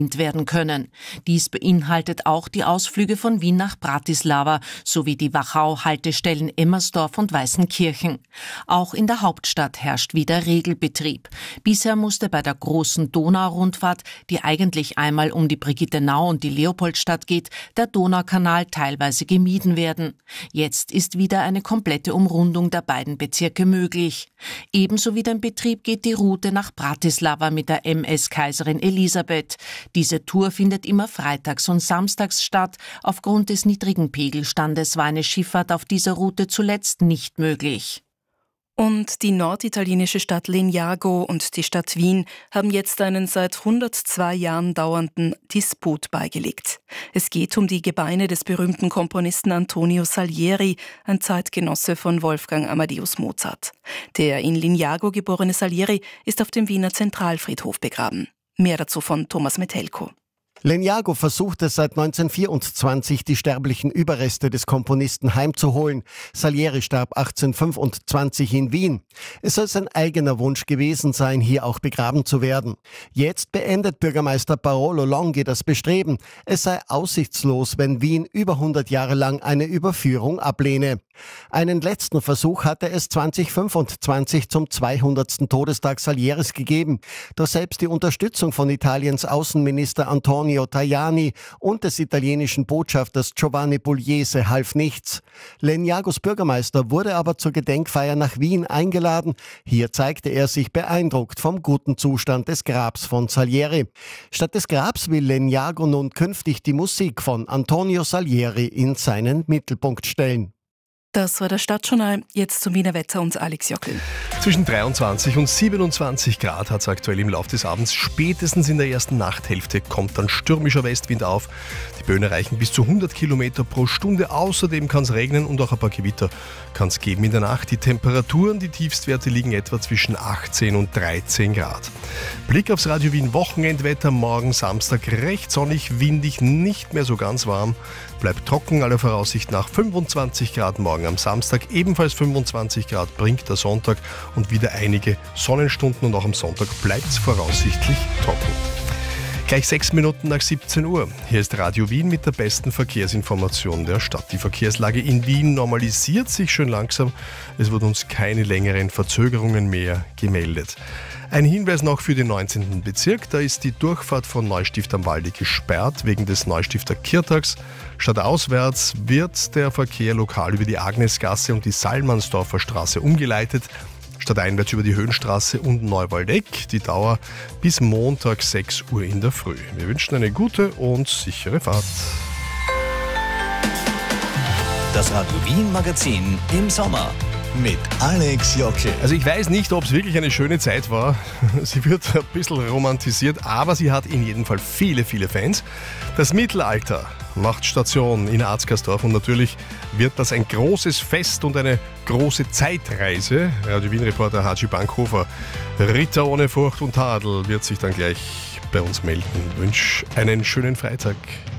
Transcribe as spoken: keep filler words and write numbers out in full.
werden können. Dies beinhaltet auch die Ausflüge von Wien nach Bratislava sowie die Wachau-Haltestellen Emmersdorf und Weißenkirchen. Auch in der Hauptstadt herrscht wieder Regelbetrieb. Bisher musste bei der großen Donaurundfahrt, die eigentlich einmal um die Brigittenau und die Leopoldstadt geht, der Donaukanal teilweise gemieden werden. Jetzt ist wieder eine komplette Umrundung der beiden Bezirke möglich. Ebenso wieder in Betrieb geht die Route nach Bratislava mit der M S Kaiserin Elisabeth. Diese Tour findet immer freitags und samstags statt. Aufgrund des niedrigen Pegelstandes war eine Schifffahrt auf dieser Route zuletzt nicht möglich. Und die norditalienische Stadt Legnago und die Stadt Wien haben jetzt einen seit hundertzwei Jahren dauernden Disput beigelegt. Es geht um die Gebeine des berühmten Komponisten Antonio Salieri, ein Zeitgenosse von Wolfgang Amadeus Mozart. Der in Legnago geborene Salieri ist auf dem Wiener Zentralfriedhof begraben. Mehr dazu von Thomas Metelko. Legnago versuchte seit neunzehnhundertvierundzwanzig, die sterblichen Überreste des Komponisten heimzuholen. Salieri starb achtzehnhundertfünfundzwanzig in Wien. Es soll sein eigener Wunsch gewesen sein, hier auch begraben zu werden. Jetzt beendet Bürgermeister Paolo Longhi das Bestreben. Es sei aussichtslos, wenn Wien über hundert Jahre lang eine Überführung ablehne. Einen letzten Versuch hatte es zweitausendfünfundzwanzig zum zweihundertsten Todestag Salieris gegeben. Doch selbst die Unterstützung von Italiens Außenminister Antonio Tajani und des italienischen Botschafters Giovanni Pugliese half nichts. Legnagos Bürgermeister wurde aber zur Gedenkfeier nach Wien eingeladen. Hier zeigte er sich beeindruckt vom guten Zustand des Grabs von Salieri. Statt des Grabs will Legnago nun künftig die Musik von Antonio Salieri in seinen Mittelpunkt stellen. Das war das Stadtjournal. Jetzt zum Wiener Wetter und Alex Jockel. Zwischen dreiundzwanzig und siebenundzwanzig Grad hat es aktuell im Laufe des Abends. Spätestens in der ersten Nachthälfte kommt dann stürmischer Westwind auf. Die Böen erreichen bis zu hundert Kilometer pro Stunde. Außerdem kann es regnen und auch ein paar Gewitter kann es geben in der Nacht. Die Temperaturen, die Tiefstwerte liegen etwa zwischen achtzehn und dreizehn Grad. Blick aufs Radio Wien Wochenendwetter. Morgen Samstag recht sonnig, windig, nicht mehr so ganz warm. Bleibt trocken, aller Voraussicht nach fünfundzwanzig Grad morgen am Samstag. Ebenfalls fünfundzwanzig Grad bringt der Sonntag und wieder einige Sonnenstunden und auch am Sonntag bleibt es voraussichtlich trocken. Gleich sechs Minuten nach siebzehn Uhr. Hier ist Radio Wien mit der besten Verkehrsinformation der Stadt. Die Verkehrslage in Wien normalisiert sich schön langsam. Es wurden uns keine längeren Verzögerungen mehr gemeldet. Ein Hinweis noch für den neunzehnten Bezirk. Da ist die Durchfahrt von Neustift am Walde gesperrt wegen des Neustifter Kirtags. Stadtauswärts wird der Verkehr lokal über die Agnesgasse und die Salmansdorfer Straße umgeleitet. Stadteinwärts über die Höhenstraße und Neuwaldeck. Die Dauer bis Montag sechs Uhr in der Früh. Wir wünschen eine gute und sichere Fahrt. Das Radio Wien Magazin im Sommer mit Alex Jockel. Also ich weiß nicht, ob es wirklich eine schöne Zeit war. Sie wird ein bisschen romantisiert, aber sie hat in jedem Fall viele, viele Fans. Das Mittelalter macht Station in Arzgersdorf und natürlich wird das ein großes Fest und eine große Zeitreise. Radio Wien-Reporter Haji Bankhofer, Ritter ohne Furcht und Tadel, wird sich dann gleich bei uns melden. Ich wünsche einen schönen Freitag.